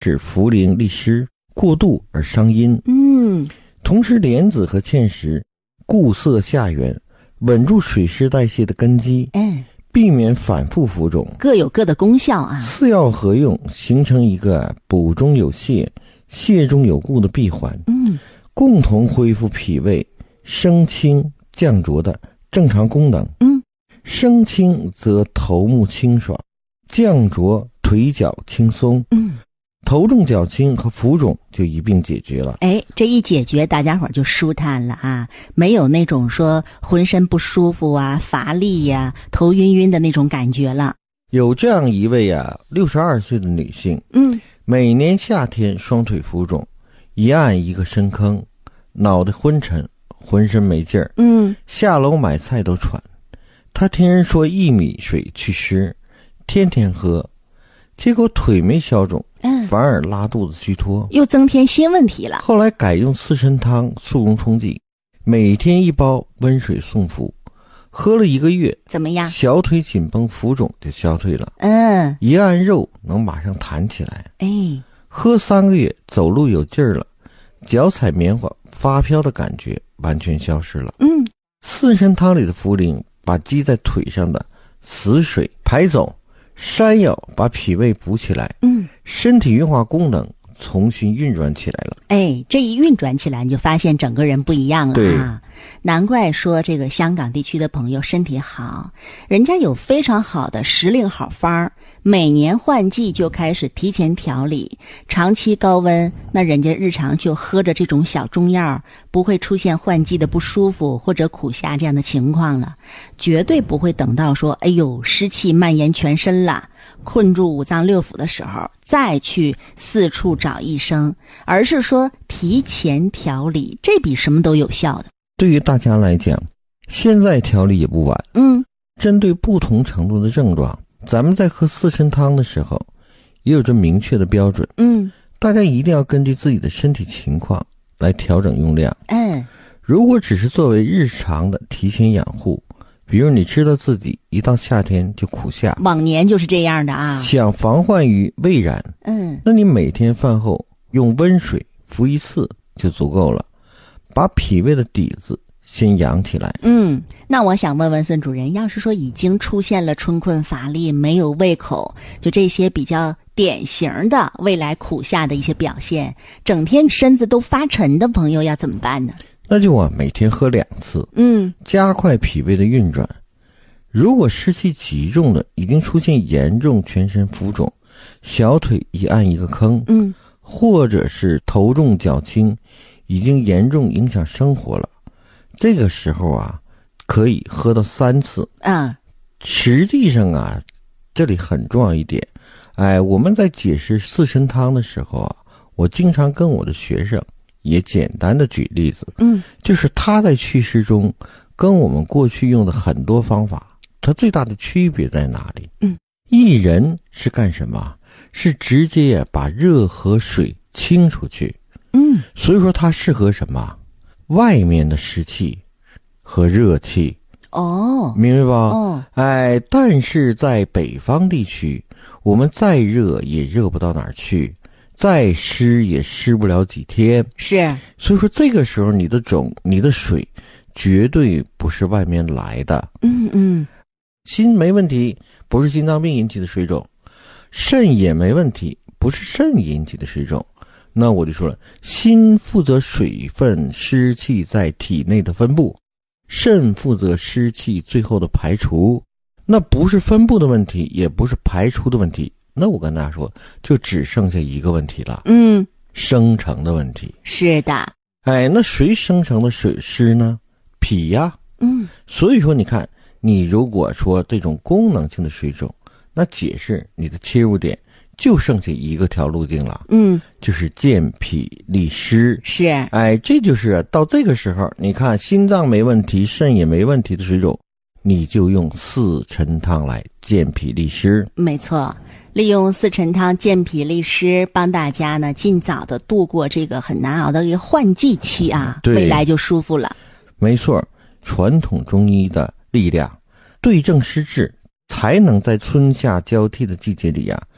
使茯苓利湿，过度而伤阴。同时莲子和芡实固涩下源，稳住水湿代谢的根基，避免反复浮肿， 各有各的功效啊。 四药合用，形成一个补中有泻、泻中有固的闭环，共同恢复脾胃升清降浊的正常功能。升清则头目清爽，降浊腿脚轻松。头重脚轻和浮肿就一并解决了。 这一解决，大家伙就舒坦了啊，没有那种说浑身不舒服啊、乏力呀、头晕晕的那种感觉了。 有这样一位62岁的女性，每年夏天双腿浮肿，一按一个深坑，脑袋昏沉，浑身没劲儿，下楼买菜都喘。她听人说薏米水祛湿，天天喝，结果腿没消肿，反而拉肚子虚脱， 又增添新问题了。 后来改用四神汤速溶冲剂，每天1包温水送服，喝了1个月， 怎么样？ 小腿紧绷浮肿就消退了。一按肉能马上弹起来。喝3个月，走路有劲儿了，脚踩棉花发飘的感觉完全消失了。四神汤里的茯苓把积在腿上的死水排走，山药把脾胃补起来，身体运化功能重新运转起来了。 这一运转起来，你就发现整个人不一样了啊！难怪说这个香港地区的朋友身体好，人家有非常好的时令好方，每年换季就开始提前调理，长期高温，那人家日常就喝着这种小中药，不会出现换季的不舒服或者苦夏这样的情况了，绝对不会等到说湿气蔓延全身了，困住五脏六腑的时候再去四处找医生，而是说提前调理，这比什么都有效的。 对于大家来讲，现在调理也不晚。针对不同程度的症状，咱们在喝四神汤的时候也有着明确的标准。大家一定要根据自己的身体情况来调整用量。如果只是作为日常的提前养护，比如你知道自己一到夏天就苦夏， 往年就是这样的啊， 想防患于未然，那你每天饭后用温水服1次就足够了，把脾胃的底子先养起来。 那我想问问孙主任，要是说已经出现了春困乏力、没有胃口，就这些比较典型的未来苦夏的一些表现，整天身子都发沉的朋友要怎么办呢？ 那就每天喝2次，加快脾胃的运转。如果湿气极重的，已经出现严重全身浮肿，小腿一按一个坑，或者是头重脚轻，已经严重影响生活了，这个时候可以喝到3次。实际上这里很重要一点，我们在解释四神汤的时候我经常跟我的学生也简单的举例子，就是它在祛湿中跟我们过去用的很多方法，它最大的区别在哪里？薏仁是干什么？是直接把热和水清出去。所以说它适合什么？外面的湿气和热气。明白吧？但是在北方地区，我们再热也热不到哪儿去，再湿也湿不了几天。 是， 所以说这个时候你的肿、你的水绝对不是外面来的。心没问题，不是心脏病引起的水肿；肾也没问题，不是肾引起的水肿。那我就说了，心负责水分湿气在体内的分布，肾负责湿气最后的排除。那不是分布的问题，也不是排除的问题，那我跟大家说，就只剩下一个问题了，生成的问题。 是的。 那谁生成的水湿呢？脾呀。所以说你看，你如果说这种功能性的水肿，那解释你的切入点就剩下一个条路径了，就是健脾利湿。 是， 这就是到这个时候，你看心脏没问题，肾也没问题的水肿，你就用四陈汤来健脾利湿。 没错，利用四陈汤健脾利湿，帮大家呢尽早的度过这个很难熬的一个换季期未来就舒服了。 没错，传统中医的力量，对症施治，才能在春夏交替的季节里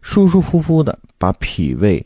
舒舒服服的把脾胃